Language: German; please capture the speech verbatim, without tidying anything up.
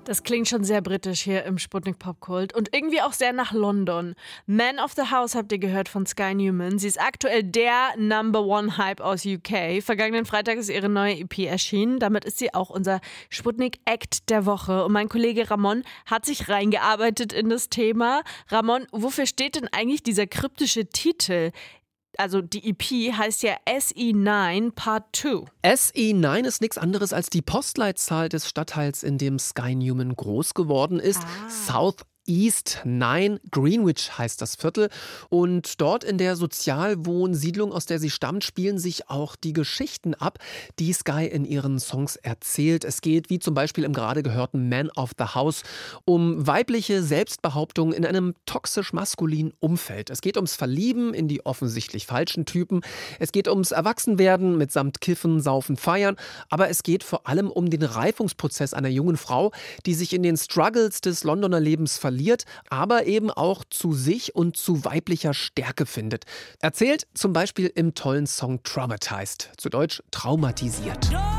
Das klingt schon sehr britisch hier im Sputnik Popkult und irgendwie auch sehr nach London. Man of the House habt ihr gehört von Sky Newman. Sie ist aktuell der Number One Hype aus U K. Vergangenen Freitag ist ihre neue E P erschienen. Damit ist sie auch unser Sputnik Act der Woche. Und mein Kollege Ramon hat sich reingearbeitet in das Thema. Ramon, wofür steht denn eigentlich dieser kryptische Titel? Also die E P heißt ja S E neun Part zwei. S E neun ist nichts anderes als die Postleitzahl des Stadtteils, in dem Sky Newman groß geworden ist. Ah. South East neun, Greenwich heißt das Viertel. Und dort in der Sozialwohnsiedlung, aus der sie stammt, spielen sich auch die Geschichten ab, die Sky in ihren Songs erzählt. Es geht, wie zum Beispiel im gerade gehörten Man of the House, um weibliche Selbstbehauptung in einem toxisch-maskulinen Umfeld. Es geht ums Verlieben in die offensichtlich falschen Typen. Es geht ums Erwachsenwerden mitsamt Kiffen, Saufen, Feiern. Aber es geht vor allem um den Reifungsprozess einer jungen Frau, die sich in den Struggles des Londoner Lebens verliert, aber eben auch zu sich und zu weiblicher Stärke findet. Erzählt zum Beispiel im tollen Song Traumatized, zu Deutsch traumatisiert.